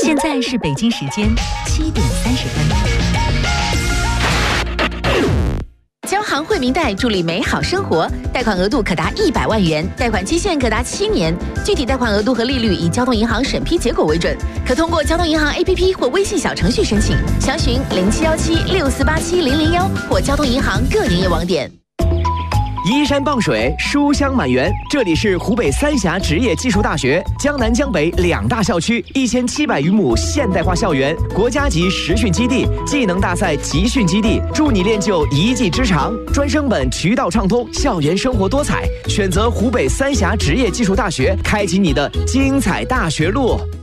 现在是北京时间7:30。交行惠民贷助力美好生活，贷款额度可达100万元，贷款期限可达7年，具体贷款额度和利率以交通银行审批结果为准，可通过交通银行 APP 或微信小程序申请，详询071764870001或交通银行各营业网点。 依山傍水，书香满园，这里是湖北三峡职业技术大学，江南江北2大校区，1700余亩现代化校园，国家级实训基地，技能大赛集训基地，助你练就一技之长。专升本渠道畅通，校园生活多彩，选择湖北三峡职业技术大学，开启你的精彩大学路。